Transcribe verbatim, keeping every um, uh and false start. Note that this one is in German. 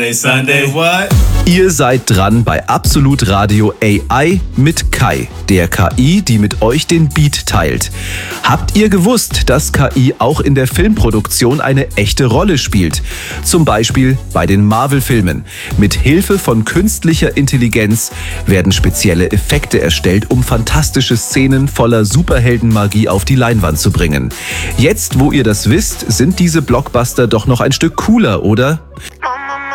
Sunday, what? Ihr seid dran bei Absolut Radio A I mit Kai, der K I, die mit euch den Beat teilt. Habt ihr gewusst, dass K I auch in der Filmproduktion eine echte Rolle spielt? Zum Beispiel bei den Marvel-Filmen. Mit Hilfe von künstlicher Intelligenz werden spezielle Effekte erstellt, um fantastische Szenen voller Superheldenmagie auf die Leinwand zu bringen. Jetzt, wo ihr das wisst, sind diese Blockbuster doch noch ein Stück cooler, oder?